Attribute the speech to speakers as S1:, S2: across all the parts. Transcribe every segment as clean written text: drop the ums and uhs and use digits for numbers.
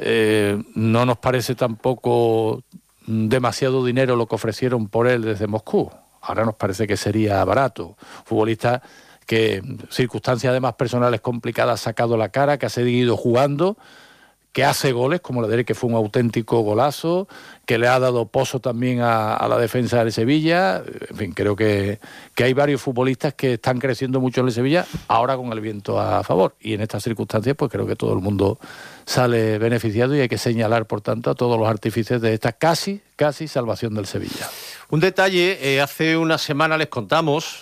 S1: no nos parece tampoco demasiado dinero lo que ofrecieron por él desde Moscú. Ahora nos parece que sería barato. Futbolista que, circunstancias además personales complicadas, ha sacado la cara, que ha seguido jugando, que hace goles, como la de él, que fue un auténtico golazo, que le ha dado pozo también a la defensa del Sevilla. En fin, creo que hay varios futbolistas que están creciendo mucho en el Sevilla, ahora con el viento a favor. Y en estas circunstancias, pues creo que todo el mundo sale beneficiado y hay que señalar, por tanto, a todos los artífices de esta casi salvación del Sevilla.
S2: Un detalle, hace una semana les contamos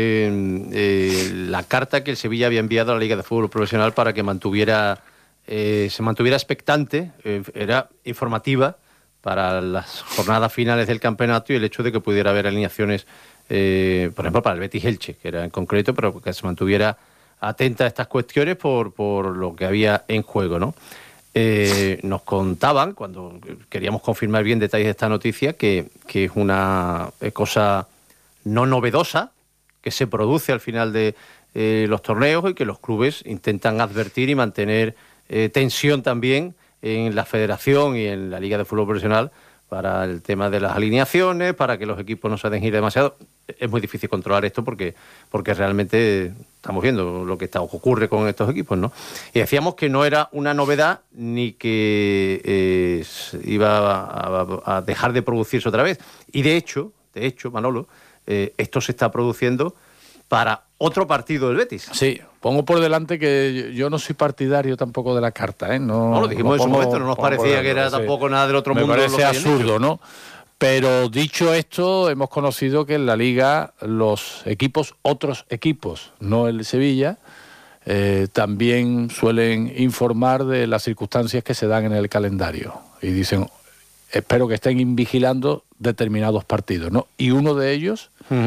S2: la carta que el Sevilla había enviado a la Liga de Fútbol Profesional para que se mantuviera expectante, era informativa para las jornadas finales del campeonato y el hecho de que pudiera haber alineaciones, por ejemplo, para el Betis Elche, que era en concreto, pero que se mantuviera atenta a estas cuestiones por lo que había en juego, ¿no? Nos contaban, cuando queríamos confirmar bien detalles de esta noticia, que es una cosa no novedosa, que se produce al final de los torneos y que los clubes intentan advertir y mantener tensión también en la federación y en la Liga de Fútbol Profesional para el tema de las alineaciones, para que los equipos no se dejen ir demasiado. Es muy difícil controlar esto porque realmente estamos viendo lo que ocurre con estos equipos, ¿no? Y decíamos que no era una novedad ni que iba a dejar de producirse otra vez. Y de hecho, Manolo, esto se está produciendo para otro partido del Betis.
S1: Sí, pongo por delante que yo no soy partidario tampoco de la carta, ¿eh?
S2: No lo dijimos en su momento, no nos parecía que era tampoco nada del otro mundo.
S1: Me parece absurdo, ¿no? Pero dicho esto, hemos conocido que en la Liga otros equipos, no el Sevilla, también suelen informar de las circunstancias que se dan en el calendario. Y dicen, espero que estén vigilando determinados partidos, ¿no? Y uno de ellos,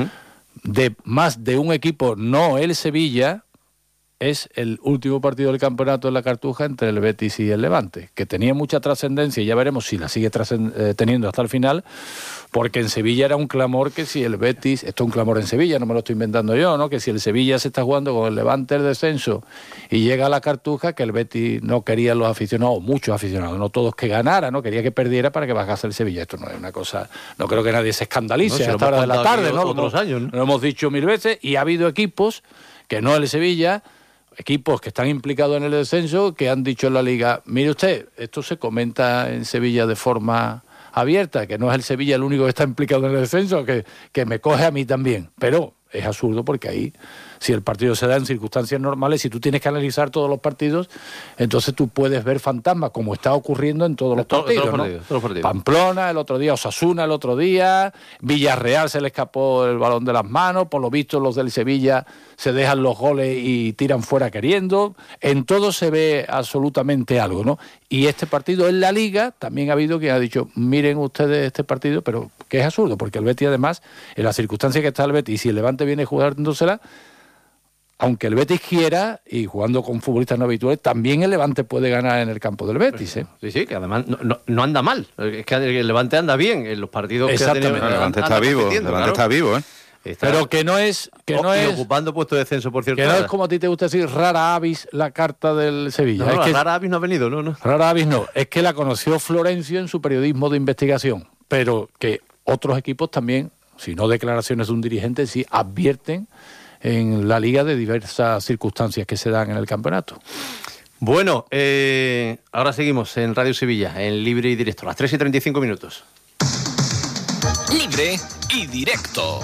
S1: de más de un equipo, no el Sevilla, es el último partido del campeonato en la Cartuja entre el Betis y el Levante, que tenía mucha trascendencia y ya veremos si la sigue teniendo hasta el final, porque en Sevilla era un clamor que si el Betis, esto es un clamor en Sevilla, no me lo estoy inventando yo, ¿no? Que si el Sevilla se está jugando con el Levante el descenso y llega a la Cartuja, que el Betis no quería los aficionados, muchos aficionados, no todos, que ganara, ¿no? Quería que perdiera para que bajase el Sevilla. Esto no es una cosa, no creo que nadie se escandalice a esta hora de la tarde, ¿no?
S2: Otros años, ¿no?
S1: Lo hemos dicho mil veces y ha habido equipos que no el Sevilla, equipos que están implicados en el descenso, que han dicho en la Liga, mire usted, esto se comenta en Sevilla de forma abierta, que no es el Sevilla el único que está implicado en el descenso, que me coge a mí también. Pero es absurdo porque ahí, si el partido se da en circunstancias normales, si tú tienes que analizar todos los partidos, entonces tú puedes ver fantasmas, como está ocurriendo en todos los partidos, ¿no? Todos los partidos. Pamplona el otro día, Osasuna el otro día, Villarreal se le escapó el balón de las manos, por lo visto los del Sevilla se dejan los goles y tiran fuera queriendo. En todo se ve absolutamente algo, ¿no? Y este partido en la Liga, también ha habido quien ha dicho, miren ustedes este partido, pero que es absurdo, porque el Betis además, en las circunstancias que está el Betis, y si el Levante viene jugándosela, aunque el Betis quiera, y jugando con futbolistas no habituales, también el Levante puede ganar en el campo del Betis, ¿eh?
S2: Sí, que además no anda mal. Es que el Levante anda bien en los partidos que ha tenido.
S3: El Levante está vivo, está vivo, ¿eh?
S1: Pero que no es
S2: ocupando puesto de descenso, por cierto.
S1: Que no es, como a ti te gusta decir, rara avis la carta del Sevilla.
S2: No, rara avis no ha venido, no.
S1: Rara avis no. Es que la conoció Florencio en su periodismo de investigación. Pero que otros equipos también, si no declaraciones de un dirigente, sí advierten en la Liga de diversas circunstancias que se dan en el campeonato.
S2: Bueno, ahora seguimos en Radio Sevilla, en Libre y Directo, las 3:35.
S4: Libre y Directo.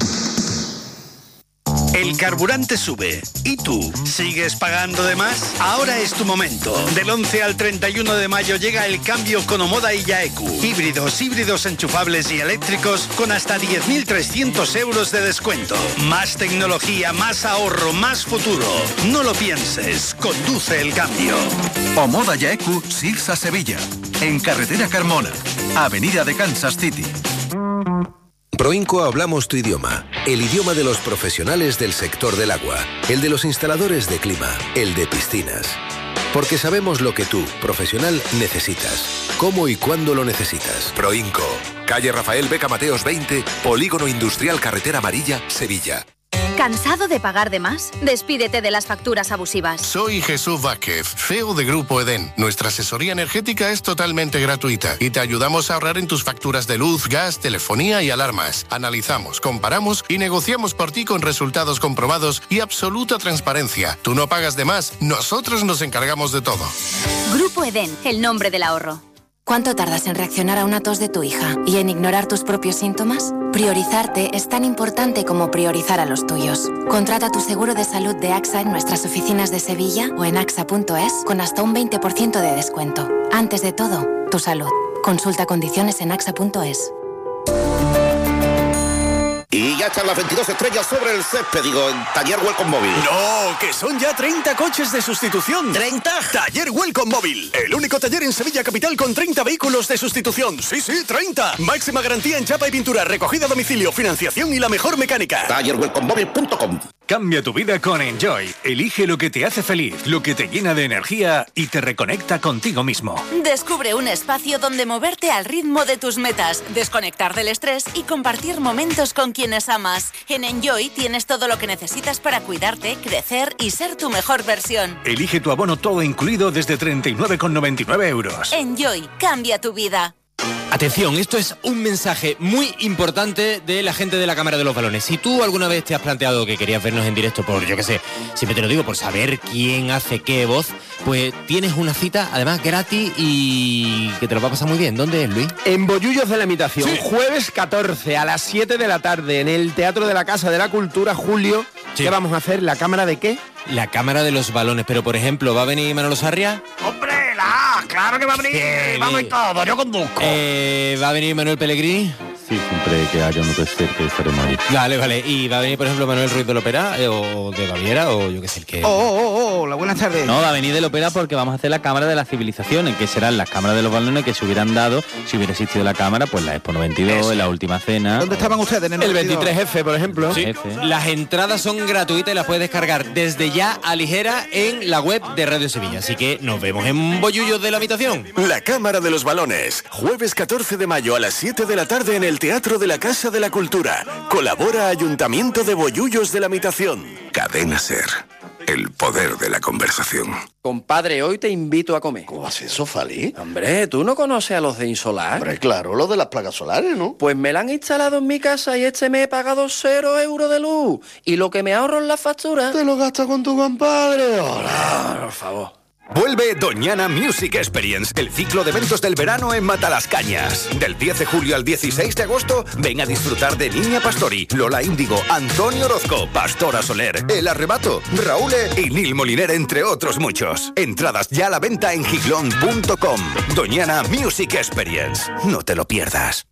S4: El carburante sube. ¿Y tú? ¿Sigues pagando de más? Ahora es tu momento. Del 11 al 31 de mayo llega el cambio con Omoda y Yaeku. Híbridos enchufables y eléctricos con hasta 10.300 euros de descuento. Más tecnología, más ahorro, más futuro. No lo pienses. Conduce el cambio.
S5: Omoda Yaeku, Sirsa Sevilla. En Carretera Carmona. Avenida de Kansas City.
S6: Proinco hablamos tu idioma, el idioma de los profesionales del sector del agua, el de los instaladores de clima, el de piscinas. Porque sabemos lo que tú, profesional, necesitas, cómo y cuándo lo necesitas. Proinco, calle Rafael Beca Mateos 20, Polígono Industrial Carretera Amarilla, Sevilla.
S7: ¿Cansado de pagar de más? Despídete de las facturas abusivas.
S8: Soy Jesús Vázquez, CEO de Grupo Edén. Nuestra asesoría energética es totalmente gratuita y te ayudamos a ahorrar en tus facturas de luz, gas, telefonía y alarmas. Analizamos, comparamos y negociamos por ti con resultados comprobados y absoluta transparencia. Tú no pagas de más, nosotros nos encargamos de todo.
S7: Grupo Edén, el nombre del ahorro.
S9: ¿Cuánto tardas en reaccionar a una tos de tu hija y en ignorar tus propios síntomas? Priorizarte es tan importante como priorizar a los tuyos. Contrata tu seguro de salud de AXA en nuestras oficinas de Sevilla o en axa.es con hasta un 20% de descuento. Antes de todo, tu salud. Consulta condiciones en axa.es.
S10: Y ya están las 22 estrellas sobre el césped, en Taller Welcome Móvil.
S11: ¡No! ¡Que son ya 30 coches de sustitución!
S10: ¿30?
S11: Taller Welcome Móvil. El único taller en Sevilla Capital con 30 vehículos de sustitución. ¡Sí, 30! Máxima garantía en chapa y pintura, recogida a domicilio, financiación y la mejor mecánica.
S10: TallerWelcomeMóvil.com.
S12: Cambia tu vida con Enjoy. Elige lo que te hace feliz, lo que te llena de energía y te reconecta contigo mismo.
S13: Descubre un espacio donde moverte al ritmo de tus metas, desconectar del estrés y compartir momentos con quienes amas. En Enjoy tienes todo lo que necesitas para cuidarte, crecer y ser tu mejor versión.
S12: Elige tu abono todo incluido desde 39,99 euros.
S13: Enjoy, cambia tu vida.
S14: Atención, esto es un mensaje muy importante de la gente de la Cámara de los Balones. Si tú alguna vez te has planteado que querías vernos en directo por, yo qué sé, siempre te lo digo, por saber quién hace qué voz, pues tienes una cita, además gratis y que te lo va a pasar muy bien. ¿Dónde es, Luis?
S15: En Bollullos de la Imitación, sí. Jueves 14 a las 7 de la tarde en el Teatro de la Casa de la Cultura, Julio. Sí. ¿Qué vamos a hacer? ¿La Cámara de qué?
S14: La Cámara de los Balones, pero por ejemplo, ¿va a venir Manolo Sarria?
S16: ¡Hombre, claro que va a venir! Sí. Vamos y todo, yo conduzco.
S14: ¿Va a venir Manuel Pellegrini?
S3: Sí, siempre que haya un tercer que estaremos ahí.
S14: Vale. ¿Y va a venir, por ejemplo, Manuel Ruiz de Lopera o de Baviera o yo qué sé el que...
S15: Hola, buenas tardes.
S17: No, va a venir de Lopera porque vamos a hacer la Cámara de las Civilizaciones, que serán las cámaras de los balones que se hubieran dado si hubiera existido la Cámara, pues la Expo 92, en la última cena.
S15: ¿Dónde estaban ustedes? En el
S14: 23F, por ejemplo.
S17: Sí.
S14: Las entradas son gratuitas y las puedes descargar desde ya a ligera en la web de Radio Sevilla. Así que nos vemos en Bollullos de la Imitación.
S11: La Cámara de los Balones, jueves 14 de mayo a las 7 de la tarde en el Teatro de la Casa de la Cultura. Colabora Ayuntamiento de Bollullos de la Imitación.
S18: Cadena Ser. El poder de la conversación.
S19: Compadre, hoy te invito a comer.
S20: ¿Cómo haces eso, Fali?
S19: Hombre, ¿tú no conoces a los de Insolar?
S20: Hombre, claro, los de las placas solares, ¿no?
S19: Pues me la han instalado en mi casa y este mes he pagado 0 euros de luz. Y lo que me ahorro en la factura...
S20: ¿Te lo gastas con tu compadre?
S19: Hola, por favor.
S7: Vuelve Doñana Music Experience, el ciclo de eventos del verano en Matalascañas. Del 10 de julio al 16 de agosto, ven a disfrutar de Niña Pastori, Lola Índigo, Antonio Orozco, Pastora Soler, El Arrebato, Raúl y Nil Moliner, entre otros muchos. Entradas ya a la venta en giglón.com. Doñana Music Experience. No te lo pierdas.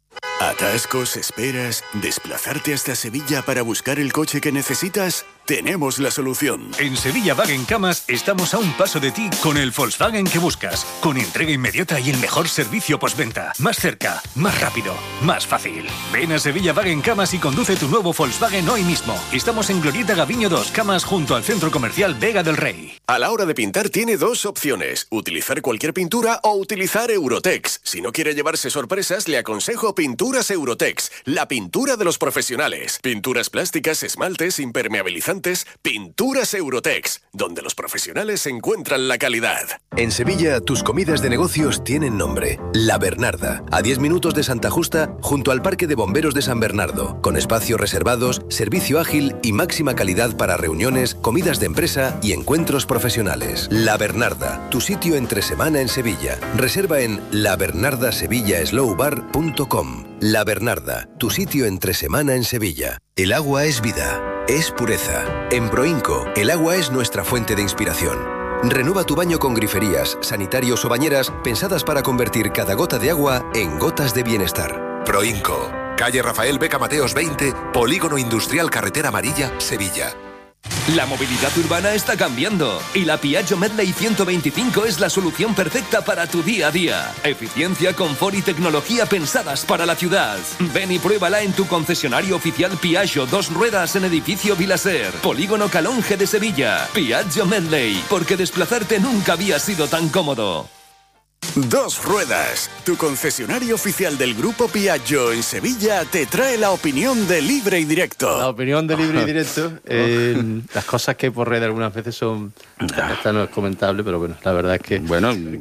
S11: ¿Atascos, esperas, desplazarte hasta Sevilla para buscar el coche que necesitas? Tenemos la solución.
S12: En Sevilla Wagen Camas estamos a un paso de ti con el Volkswagen que buscas, con entrega inmediata y el mejor servicio postventa. Más cerca, más rápido, más fácil. Ven a Sevilla Wagen Camas y conduce tu nuevo Volkswagen hoy mismo. Estamos en Glorieta Gaviño 2, Camas, junto al Centro Comercial Vega del Rey.
S11: A la hora de pintar tiene dos opciones: utilizar cualquier pintura o utilizar Eurotex. Si no quiere llevarse sorpresas, le aconsejo Pinturas Eurotex, la pintura de los profesionales. Pinturas plásticas, esmaltes, impermeabilizantes. Pinturas Eurotex, donde los profesionales encuentran la calidad.
S6: En Sevilla, tus comidas de negocios tienen nombre. La Bernarda, a 10 minutos de Santa Justa, junto al Parque de Bomberos de San Bernardo, con espacios reservados, servicio ágil y máxima calidad para reuniones, comidas de empresa y encuentros profesionales. La Bernarda, tu sitio entre semana en Sevilla. Reserva en labernardasevillaslowbar.com. La Bernarda, tu sitio entre semana en Sevilla. El agua es vida. Es pureza. En Proinco, el agua es nuestra fuente de inspiración. Renueva tu baño con griferías, sanitarios o bañeras pensadas para convertir cada gota de agua en gotas de bienestar.
S18: Proinco, calle Rafael Beca Mateos 20, Polígono Industrial Carretera Amarilla, Sevilla.
S21: La movilidad urbana está cambiando y la Piaggio Medley 125 es la solución perfecta para tu día a día. Eficiencia, confort y tecnología pensadas para la ciudad. Ven y pruébala en tu concesionario oficial Piaggio 2 ruedas en edificio Vilaser, Polígono Calonge de Sevilla. Piaggio Medley, porque desplazarte nunca había sido tan cómodo.
S11: Dos Ruedas, tu concesionario oficial del Grupo Piaggio en Sevilla, te trae la opinión de Libre y Directo.
S2: La opinión de Libre y Directo. Las cosas que hay por red algunas veces son... Esta no es comentable, pero bueno, la verdad es que...
S1: Bueno,
S2: el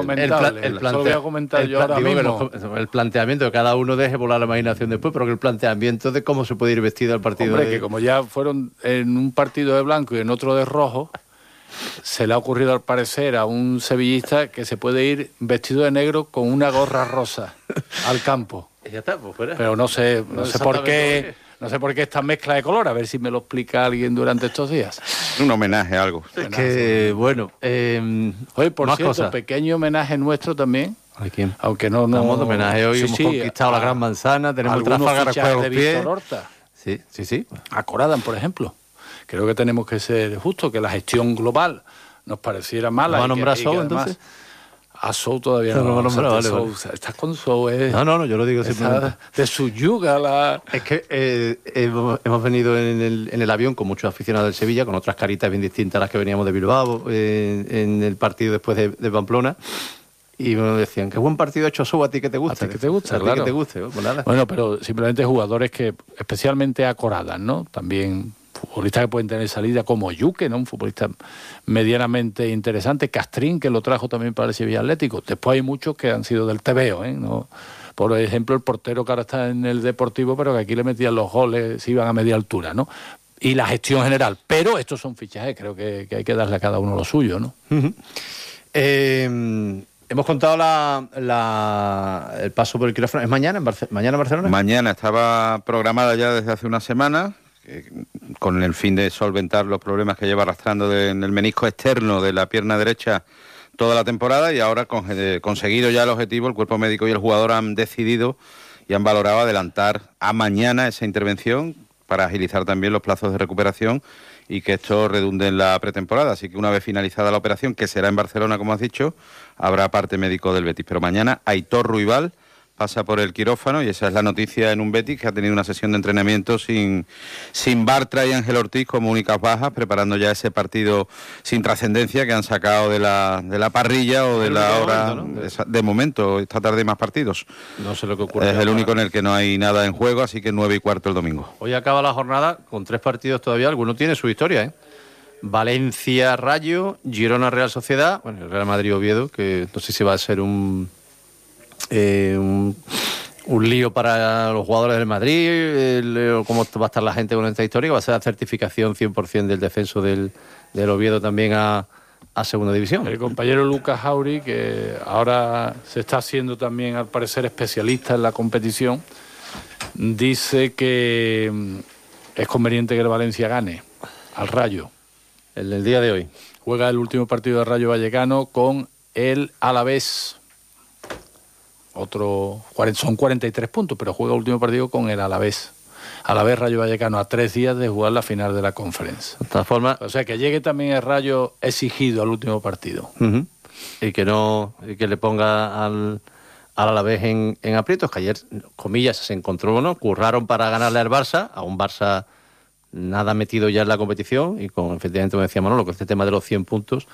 S2: planteamiento, que cada uno deje volar la imaginación después, pero que el planteamiento de cómo se puede ir vestido al partido...
S1: Hombre, que como ya fueron en un partido de blanco y en otro de rojo... Se le ha ocurrido al parecer a un sevillista que se puede ir vestido de negro con una gorra rosa al campo.
S2: Ya está, pues fuera.
S1: Pero no sé por qué esta mezcla de color, a ver si me lo explica alguien durante estos días.
S22: Un homenaje a algo.
S2: Es que, bueno...
S1: Oye, por cierto, cosas. Pequeño homenaje nuestro también.
S2: ¿A quién?
S1: Aunque no...
S2: Estamos de homenaje hoy, hemos conquistado la Gran Manzana, tenemos Trafalgar a los pies. Sí.
S1: A Coradan, por ejemplo. Creo que tenemos que ser justos, que la gestión global nos pareciera mala.
S2: ¿Va a nombrar Sou, entonces?
S1: A Sou todavía no.
S2: Vale.
S1: Estás con Sou.
S2: No, yo lo digo simplemente.
S1: De su yuga.
S2: Es que hemos venido en el avión con muchos aficionados del Sevilla, con otras caritas bien distintas a las que veníamos de Bilbao, en el partido después de Pamplona. Y me decían, qué buen partido ha hecho Sou, a ti que te gusta.
S1: A ti que te gusta,
S2: claro. A ti que te guste.
S1: Bueno, pero simplemente jugadores que, especialmente a Coradan, ¿no? También... futbolistas que pueden tener salida como Yuque, ¿no? Un futbolista medianamente interesante, Castrín, que lo trajo también para el Sevilla Atlético. Después hay muchos que han sido del TVO, ¿no? Por ejemplo, el portero que ahora está en el Deportivo, pero que aquí le metían los goles, se iban a media altura, ¿no? Y la gestión general. Pero estos son fichajes, creo que hay que darle a cada uno lo suyo, ¿no?
S2: Hemos contado el paso por el quirófano. ¿Es mañana en Barcelona?
S22: Mañana, estaba programada ya desde hace una semana, con el fin de solventar los problemas que lleva arrastrando en el menisco externo de la pierna derecha toda la temporada, y ahora conseguido ya el objetivo, el cuerpo médico y el jugador han decidido y han valorado adelantar a mañana esa intervención para agilizar también los plazos de recuperación y que esto redunde en la pretemporada. Así que una vez finalizada la operación, que será en Barcelona, como has dicho, habrá parte médico del Betis. Pero mañana Aitor Ruibal pasa por el quirófano, y esa es la noticia en un Betis que ha tenido una sesión de entrenamiento sin Bartra y Ángel Ortiz como únicas bajas, preparando ya ese partido sin trascendencia que han sacado de la parrilla o de la hora. Momento, ¿no? De momento, esta tarde hay más partidos.
S2: No sé lo que ocurre.
S22: Es el único en el que no hay nada en juego, así que 9:15 el domingo.
S2: Hoy acaba la jornada con 3 partidos todavía, alguno tiene su historia, ¿eh? Valencia Rayo, Girona Real Sociedad, bueno, el Real Madrid Oviedo, que no sé si va a ser un lío para los jugadores del Madrid, cómo va a estar la gente con esta historia, va a ser la certificación 100% del descenso del Oviedo también a segunda división.
S1: El compañero Lucas Jauri, que ahora se está haciendo también al parecer especialista en la competición, dice que es conveniente que el Valencia gane al Rayo.
S2: El del día de hoy.
S1: Juega el último partido de Rayo Vallecano con el Alavés. Son 43 puntos, pero juega el último partido con el Alavés. Alavés Rayo Vallecano, a 3 días de jugar la final de la Conference.
S2: De todas formas,
S1: o sea, que llegue también el Rayo exigido al último partido.
S2: Y que le ponga al Alavés en aprietos, que ayer, comillas, se encontró, ¿no? Curraron para ganarle al Barça, a un Barça nada metido ya en la competición, y efectivamente, como decía Manolo, con este tema de los 100 puntos,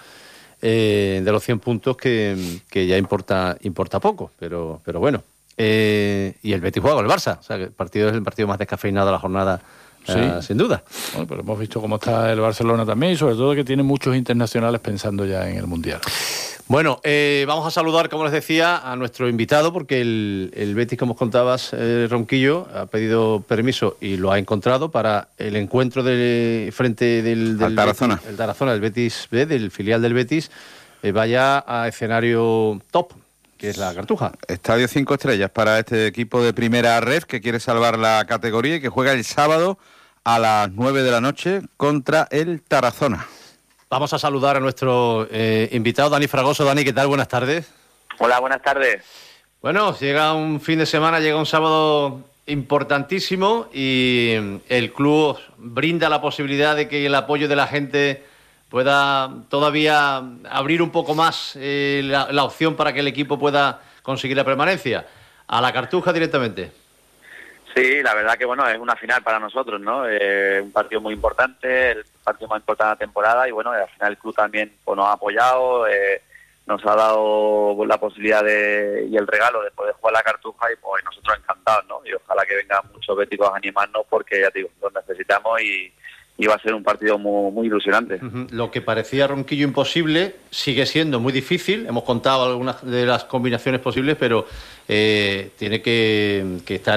S2: que ya importa poco, pero bueno. Y el Betis juega con el Barça, o sea que el partido es el partido más descafeinado de la jornada, sin duda.
S1: Bueno, pero hemos visto cómo está el Barcelona también, y sobre todo que tiene muchos internacionales pensando ya en el Mundial.
S2: Bueno, vamos a saludar, como les decía, a nuestro invitado, porque el Betis, como os contabas, Ronquillo, ha pedido permiso y lo ha encontrado para el encuentro frente del
S22: Tarazona.
S2: El Tarazona, del Betis B, del filial del Betis, vaya a escenario top, que es la Cartuja.
S22: Estadio 5 estrellas para este equipo de primera red que quiere salvar la categoría y que juega el sábado a las 9 de la noche contra el Tarazona.
S2: Vamos a saludar a nuestro invitado, Dani Fragoso. Dani, ¿qué tal? Buenas tardes.
S23: Hola, buenas tardes.
S2: Bueno, llega un fin de semana, llega un sábado importantísimo y el club brinda la posibilidad de que el apoyo de la gente pueda todavía abrir un poco más la opción para que el equipo pueda conseguir la permanencia. A la Cartuja directamente.
S23: Sí, la verdad que bueno, es una final para nosotros, ¿no? Un partido muy importante, el partido más importante de la temporada, y bueno, al final el club también pues, nos ha apoyado, nos ha dado la posibilidad y el regalo de poder jugar la Cartuja, y pues nosotros encantados, ¿no? Y ojalá que vengan muchos béticos a animarnos, porque ya te digo, lo necesitamos y va a ser un partido muy, muy ilusionante.
S2: Lo que parecía Ronquillo imposible sigue siendo muy difícil. Hemos contado algunas de las combinaciones posibles, pero tiene que estar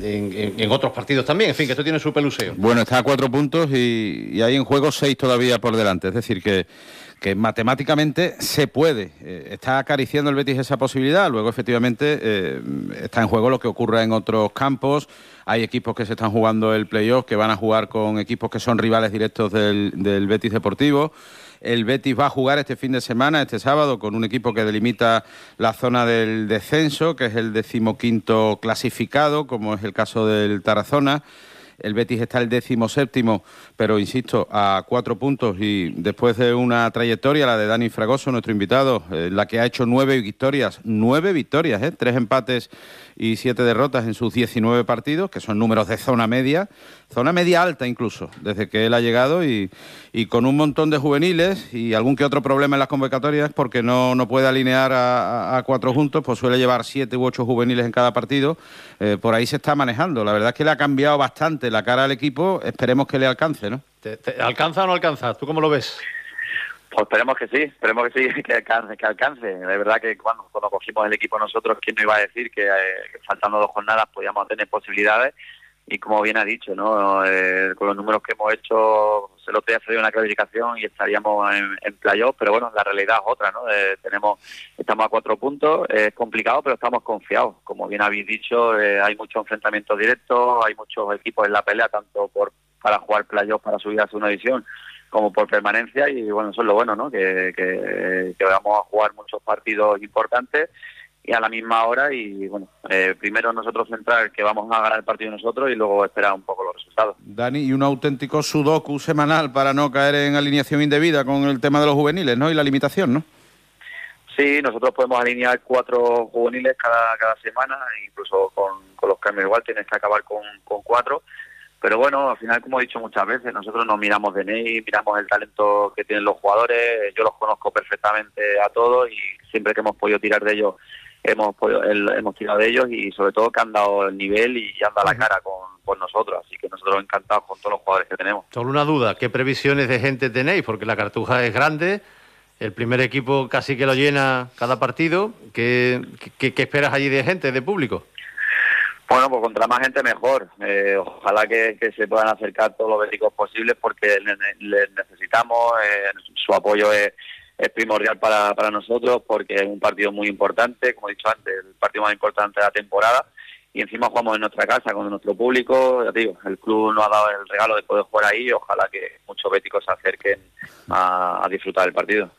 S2: en otros partidos también. En fin, que esto tiene su peluseo.
S22: Bueno, está a 4 puntos y hay en juego 6 todavía por delante. Es decir, que matemáticamente se puede. Está acariciando el Betis esa posibilidad. Luego, efectivamente, está en juego lo que ocurra en otros campos. Hay equipos que se están jugando el playoff, que van a jugar con equipos que son rivales directos del Betis Deportivo. El Betis va a jugar este fin de semana, este sábado, con un equipo que delimita la zona del descenso, que es el 15º clasificado, como es el caso del Tarazona. El Betis está el 17º, pero insisto, a 4 puntos, y después de una trayectoria, la de Dani Fragoso, nuestro invitado, la que ha hecho 9 victorias, 3 empates y 7 derrotas en sus 19 partidos, que son números de zona media alta incluso, desde que él ha llegado, y con un montón de juveniles y algún que otro problema en las convocatorias, porque no puede alinear a 4 juntos, pues suele llevar 7 u 8 juveniles en cada partido. Por ahí se está manejando. La verdad es que le ha cambiado bastante la cara al equipo. Esperemos que le alcance, ¿no?
S2: ¿Te alcanza o no alcanza? ¿Tú cómo lo ves?
S23: Pues esperemos que sí, que alcance. De verdad que cuando cogimos el equipo nosotros, ¿quién nos iba a decir que faltando 2 jornadas podíamos tener posibilidades? Y como bien ha dicho, ¿no? Con los números que hemos hecho, se lo podía hacer una clasificación y estaríamos en playoff, pero bueno, la realidad es otra, ¿no? Estamos a 4 puntos, es complicado, pero estamos confiados. Como bien habéis dicho, hay muchos enfrentamientos directos, hay muchos equipos en la pelea, tanto para jugar playoff, para subir a segunda división, como por permanencia, y bueno, eso es lo bueno, ¿no? Que vamos a jugar muchos partidos importantes y a la misma hora, y bueno, primero nosotros centrar que vamos a ganar el partido nosotros y luego esperar un poco los resultados.
S22: Dani, y un auténtico sudoku semanal para no caer en alineación indebida con el tema de los juveniles, ¿no? Y la limitación, ¿no?
S23: Sí, nosotros podemos alinear 4 juveniles cada semana, incluso con los cambios igual tienes que acabar con 4. Pero bueno, al final, como he dicho muchas veces, nosotros nos miramos DNI, miramos el talento que tienen los jugadores. Yo los conozco perfectamente a todos y siempre que hemos podido tirar de ellos, hemos tirado de ellos, y sobre todo que han dado el nivel y han dado la cara con nosotros. Así que nosotros encantados con todos los jugadores que tenemos.
S2: Solo una duda, ¿qué previsiones de gente tenéis? Porque la Cartuja es grande, el primer equipo casi que lo llena cada partido. ¿Qué esperas allí de gente, de público?
S23: Bueno, pues contra más gente mejor. Ojalá que se puedan acercar todos los béticos posibles, porque les necesitamos. Su apoyo es primordial para nosotros, porque es un partido muy importante, como he dicho antes, el partido más importante de la temporada, y encima jugamos en nuestra casa con nuestro público. Ya te digo, el club nos ha dado el regalo de poder jugar ahí, y ojalá que muchos béticos se acerquen a disfrutar del partido.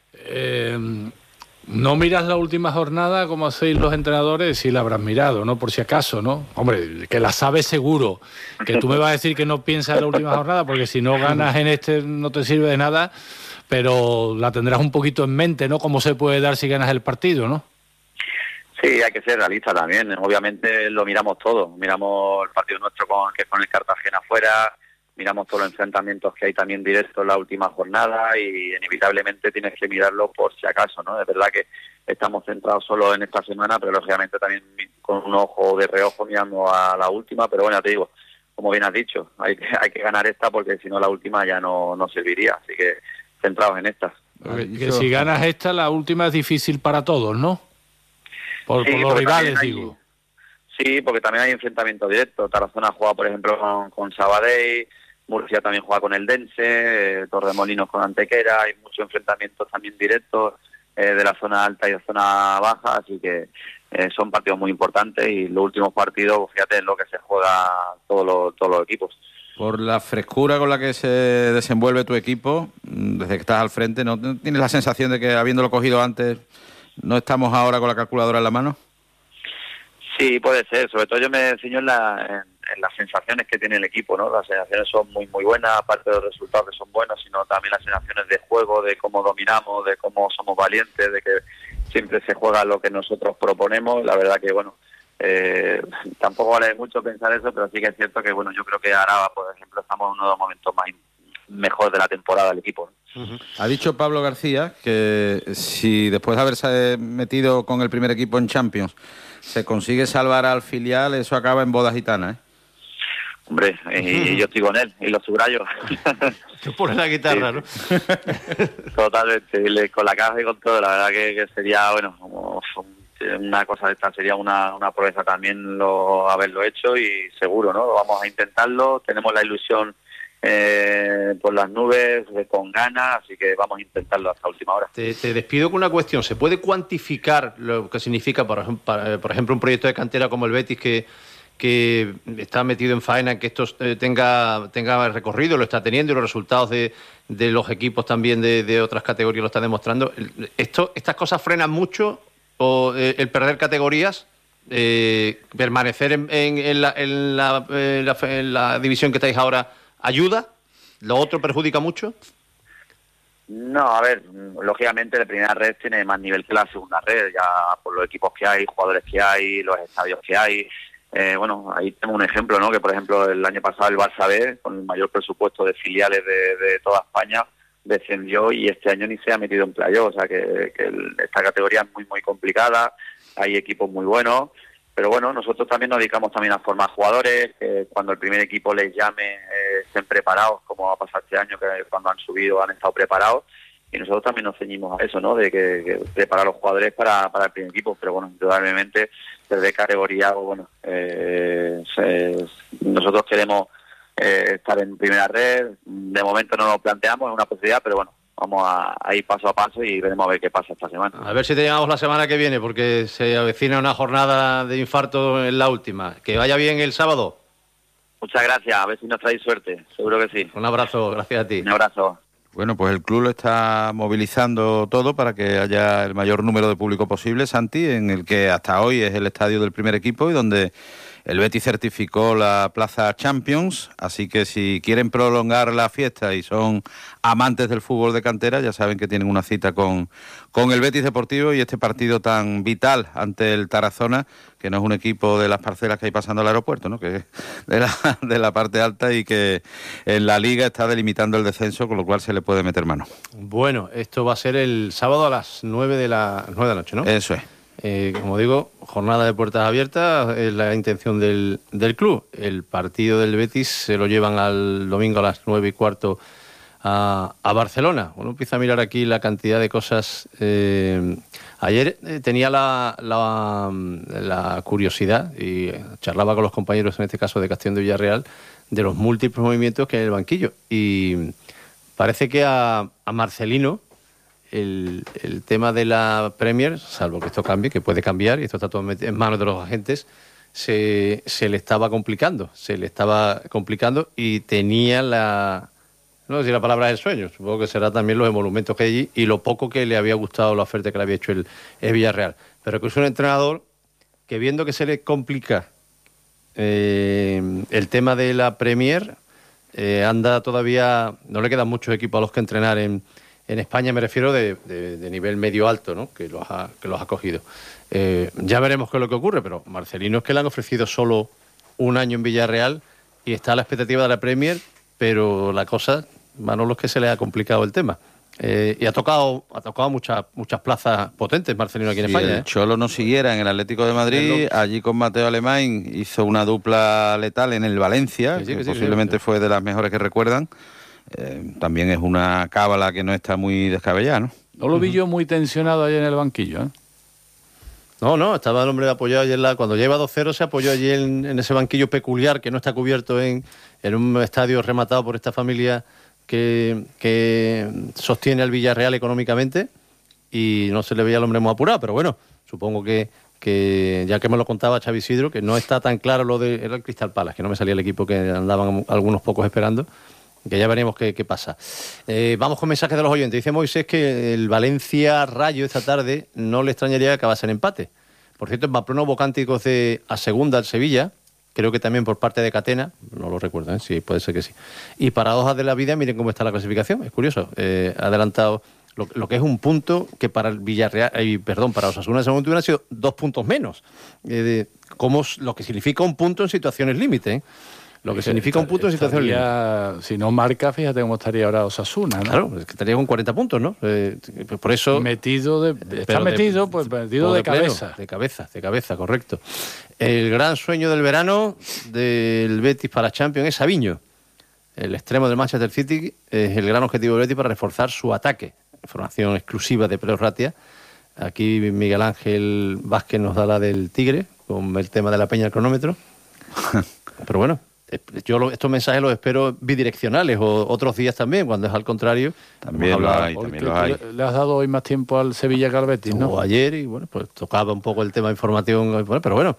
S1: No miras la última jornada como hacéis los entrenadores, si la habrás mirado, ¿no? Por si acaso, ¿no? Hombre, que la sabes seguro. Que tú me vas a decir que no piensas en la última jornada, porque si no ganas en este no te sirve de nada, pero la tendrás un poquito en mente, ¿no? Cómo se puede dar si ganas el partido, ¿no?
S23: Sí, hay que ser realista también. Obviamente lo miramos todo. Miramos el partido nuestro que es con el Cartagena afuera, miramos todos los enfrentamientos que hay también directos en la última jornada, y inevitablemente tienes que mirarlo por si acaso, ¿no? Es verdad que estamos centrados solo en esta semana, pero lógicamente también con un ojo de reojo mirando a la última. Pero bueno, ya te digo, como bien has dicho, hay que ganar esta, porque si no la última ya no serviría. Así que centrados en esta.
S1: Que si ganas esta, la última es difícil para todos, ¿no? Por los rivales, digo.
S23: Sí, porque también hay enfrentamientos directos. Tarazona juega, por ejemplo, con Sabadell, Murcia también juega con el Dense, Torremolinos con Antequera. Hay muchos enfrentamientos también directos de la zona alta y de la zona baja, así que son partidos muy importantes, y los últimos partidos, fíjate, en lo que se juega todos los equipos.
S22: Por la frescura con la que se desenvuelve tu equipo, desde que estás al frente, ¿no tienes la sensación de que, habiéndolo cogido antes, no estamos ahora con la calculadora en la mano?
S23: Sí, puede ser. Sobre todo yo me ciño en las sensaciones que tiene el equipo, ¿no? Las sensaciones son muy muy buenas, aparte de los resultados que son buenos, sino también las sensaciones de juego, de cómo dominamos, de cómo somos valientes, de que siempre se juega lo que nosotros proponemos. La verdad que, bueno, tampoco vale mucho pensar eso, pero sí que es cierto que, bueno, yo creo que Araba, por ejemplo, estamos en uno de los momentos mejor de la temporada del equipo, ¿no?
S22: Ha dicho Pablo García que si después de haberse metido con el primer equipo en Champions se consigue salvar al filial, eso acaba en boda gitana, ¿eh?
S23: Hombre, yo estoy con él y lo subrayo.
S2: Tú pones la guitarra, ¿no?
S23: Totalmente, con la caja y con todo. La verdad que sería, bueno, como una cosa de esta, sería una proeza también haberlo hecho, y seguro, ¿no? Vamos a intentarlo, tenemos la ilusión por las nubes, con ganas, así que vamos a intentarlo hasta última hora.
S2: Te despido con una cuestión. ¿Se puede cuantificar lo que significa, por ejemplo, un proyecto de cantera como el Betis que está metido en faena, que esto tenga recorrido, lo está teniendo, y los resultados de los equipos también de otras categorías lo están demostrando? ¿Estas cosas frenan mucho o el perder categorías, permanecer en la división que estáis ahora, ayuda? ¿Lo otro perjudica mucho?
S23: No, a ver, lógicamente la primera red tiene más nivel que la segunda red, ya por los equipos que hay, jugadores que hay, los estadios que hay. Bueno, ahí tenemos un ejemplo, ¿no? Que por ejemplo el año pasado el Barça B, con el mayor presupuesto de filiales de toda España, descendió, y este año ni se ha metido en playoff. O sea que esta categoría es muy muy complicada, hay equipos muy buenos, pero bueno, nosotros también nos dedicamos también a formar jugadores, que cuando el primer equipo les llame estén preparados, como ha pasado este año, que cuando han subido han estado preparados, y nosotros también nos ceñimos a eso, ¿no? De que preparar a los jugadores para el primer equipo. Pero bueno, indudablemente desde categoría, bueno, nosotros queremos estar en primera red. De momento no lo planteamos, es una posibilidad, pero bueno, vamos a ir paso a paso y veremos a ver qué pasa esta semana.
S2: A ver si te llamamos la semana que viene, porque se avecina una jornada de infarto en la última. Que vaya bien el sábado.
S23: Muchas gracias, a ver si nos traéis suerte, seguro que sí.
S2: Un abrazo, gracias a ti.
S23: Un abrazo.
S22: Bueno, pues el club lo está movilizando todo para que haya el mayor número de público posible, Santi, en el que hasta hoy es el estadio del primer equipo y donde el Betis certificó la plaza Champions, así que si quieren prolongar la fiesta y son amantes del fútbol de cantera, ya saben que tienen una cita con el Betis Deportivo y este partido tan vital ante el Tarazona, que no es un equipo de las parcelas que hay pasando al aeropuerto, ¿no? Que es de la parte alta y que en la Liga está delimitando el descenso, con lo cual se le puede meter mano.
S2: Bueno, esto va a ser el sábado a las 9 de la noche, ¿no?
S22: Eso es.
S2: Como digo, jornada de puertas abiertas, es la intención del club. El partido del Betis se lo llevan al domingo a las 9:15 a Barcelona. Uno empieza a mirar aquí la cantidad de cosas. Ayer tenía la curiosidad, y charlaba con los compañeros, en este caso de Castellón de Villarreal, de los múltiples movimientos que hay en el banquillo. Y parece que a Marcelino el tema de la Premier, salvo que esto cambie, que puede cambiar, y esto está todo en manos de los agentes, se le estaba complicando. Y tenía no sé si la palabra es el sueño, supongo que será también los emolumentos que hay allí y lo poco que le había gustado la oferta que le había hecho el Villarreal. Pero que es un entrenador que, viendo que se le complica el tema de la Premier, anda todavía, no le quedan muchos equipos a los que entrenar en España, me refiero de nivel medio-alto, ¿no? que los ha cogido. Ya veremos qué es lo que ocurre, pero Marcelino es que le han ofrecido solo un año en Villarreal y está a la expectativa de la Premier, pero la cosa, Manolo, es que se le ha complicado el tema. Y ha tocado muchas plazas potentes Marcelino aquí en España.
S22: Si el Cholo no siguiera en el Atlético de Madrid, allí con Mateo Alemán hizo una dupla letal en el Valencia, que posiblemente fue de las mejores que recuerdan. También es una cábala que no está muy descabellada, ¿no?
S1: No lo vi yo muy tensionado allí en el banquillo, ¿eh?
S2: No, estaba el hombre apoyado ayer, cuando lleva 2-0 se apoyó allí en ese banquillo peculiar que no está cubierto en un estadio rematado por esta familia que sostiene al Villarreal económicamente, y no se le veía al hombre muy apurado, pero bueno, supongo que ya que me lo contaba Xavi Isidro, que no está tan claro era el Crystal Palace, que no me salía el equipo, que andaban algunos pocos esperando, que ya veremos qué pasa. Vamos con mensajes de los oyentes. Dice Moisés que el Valencia Rayo esta tarde no le extrañaría que acabase en empate. Por cierto, en Pamplona hubo cánticos a segunda al Sevilla, creo que también por parte de Catena, no lo recuerdo, sí, puede ser que sí. Y paradojas de la vida, miren cómo está la clasificación, es curioso. Ha adelantado lo que es un punto que para el Villarreal, para Osasuna en ese momento hubieran sido 2 puntos menos. Como lo que significa un punto en situaciones límite, Lo que significa un punto en situación límite.
S1: Si no marca, fíjate cómo estaría ahora Osasuna, ¿no?
S2: Claro, es que estaría con 40 puntos, ¿no? Por eso...
S1: metido de cabeza.
S2: De cabeza, correcto. El gran sueño del verano del Betis para Champions es Savinho. El extremo del Manchester City es el gran objetivo del Betis para reforzar su ataque. Información exclusiva de Pedro Ratia. Aquí Miguel Ángel Vázquez nos da la del Tigre, con el tema de la peña al cronómetro. Pero bueno, yo estos mensajes los espero bidireccionales, o otros días también, cuando es al contrario.
S22: También lo hay.
S1: Le has dado hoy más tiempo al Sevilla que al Betis, ¿no?
S2: O ayer, y bueno, pues tocaba un poco el tema de información, pero bueno,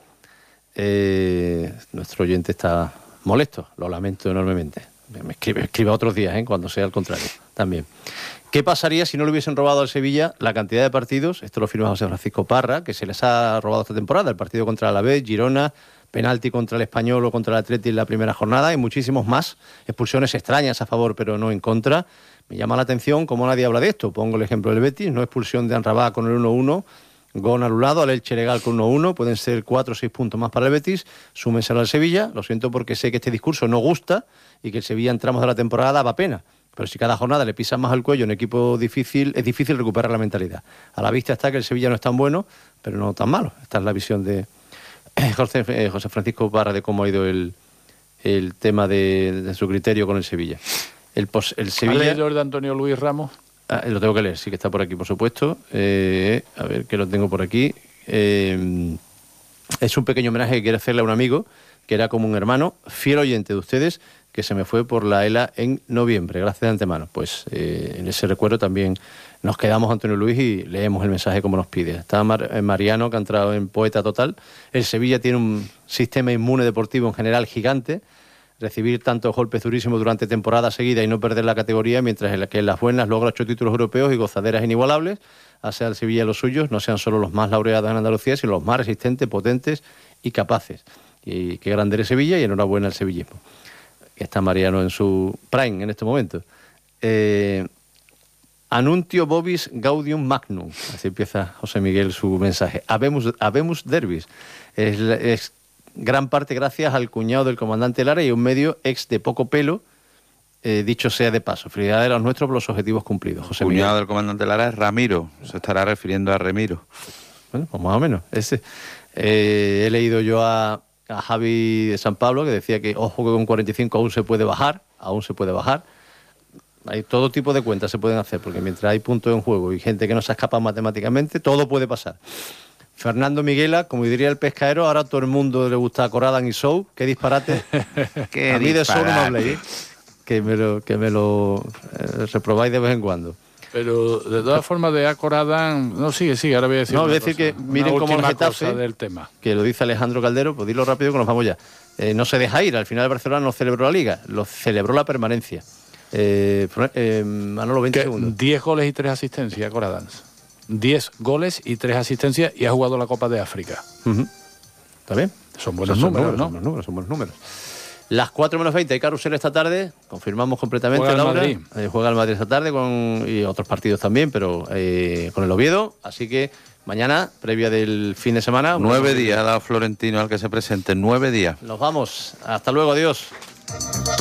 S2: nuestro oyente está molesto, lo lamento enormemente. Me escribe otros días, cuando sea al contrario, también. ¿Qué pasaría si no le hubiesen robado al Sevilla la cantidad de partidos? Esto lo firma José Francisco Parra, que se les ha robado esta temporada. El partido contra el Alavés, Girona, penalti contra el Español o contra el Atleti en la primera jornada y muchísimos más. Expulsiones extrañas a favor, pero no en contra. Me llama la atención cómo nadie habla de esto. Pongo el ejemplo del Betis, no expulsión de Anrabá con el 1-1, gol anulado, al Elche legal con 1-1, pueden ser 4 o 6 puntos más para el Betis, súmenselo al Sevilla. Lo siento porque sé que este discurso no gusta y que el Sevilla en tramos de la temporada daba pena. Pero si cada jornada le pisan más al cuello en equipo difícil, es difícil recuperar la mentalidad. A la vista está que el Sevilla no es tan bueno, pero no tan malo. Esta es la visión de José Francisco Parra de cómo ha ido el tema de su criterio con el Sevilla. El Sevilla...
S1: ¿Has leído el de Antonio Luis Ramos?
S2: Lo tengo que leer, sí que está por aquí, por supuesto. A ver, que lo tengo por aquí. Es un pequeño homenaje que quiere hacerle a un amigo, que era como un hermano, fiel oyente de ustedes, que se me fue por la ELA en noviembre. Gracias de antemano. Pues en ese recuerdo también nos quedamos, Antonio Luis, y leemos el mensaje como nos pide. Está Mariano, que ha entrado en poeta total. El Sevilla tiene un sistema inmune deportivo en general gigante. Recibir tantos golpes durísimos durante temporada seguida y no perder la categoría, mientras que en las buenas logra 8 títulos europeos y gozaderas inigualables, hace al Sevilla los suyos, no sean solo los más laureados en Andalucía, sino los más resistentes, potentes y capaces. Y qué grande es Sevilla, y enhorabuena al sevillismo. Está Mariano en su prime en este momento. Anuntio Bobis Gaudium Magnum. Así empieza José Miguel su mensaje. Habemus Derbis. Es gran parte gracias al cuñado del comandante Lara y un medio ex de poco pelo, dicho sea de paso. Felicidades a los nuestros por los objetivos cumplidos. José Miguel.
S22: Cuñado del comandante Lara es Ramiro. Se estará refiriendo a Remiro.
S2: Bueno, pues más o menos. He leído yo a Javi de San Pablo, que decía que, ojo, que con 45 aún se puede bajar. Hay todo tipo de cuentas se pueden hacer, porque mientras hay puntos en juego y gente que no se escapa matemáticamente, todo puede pasar. Fernando Miguela, como diría el pescadero, ahora a todo el mundo le gusta Coradan y Show. Qué disparate.
S22: Qué
S2: a mí de Show no me
S22: disparate.
S2: habléis, que me lo reprobáis de vez en cuando.
S1: Pero de todas formas de Acoradan... No, sigue, ahora voy a decir
S2: No, voy a decir que miren cómo el Getafe,
S1: del tema.
S2: Que lo dice Alejandro Caldero, pues dilo rápido que nos vamos ya. No se deja ir, al final el Barcelona no celebró la Liga, lo celebró la permanencia. Manolo, 20 segundos.
S1: 10 goles y 3 asistencias, Acoradan. 10 goles y 3 asistencias y ha jugado la Copa de África.
S2: ¿Está bien?
S1: Son buenos números, ¿no?
S2: Son buenos números. Las 4 menos 20 hay carrusel esta tarde, confirmamos completamente.
S1: Juega el
S2: Laura.
S1: Madrid.
S2: Juega el Madrid esta tarde y otros partidos también, pero con el Oviedo. Así que mañana, previa del fin de semana.
S22: 9 días ha dado Florentino al que se presente, 9 días.
S2: Nos vamos. Hasta luego, adiós.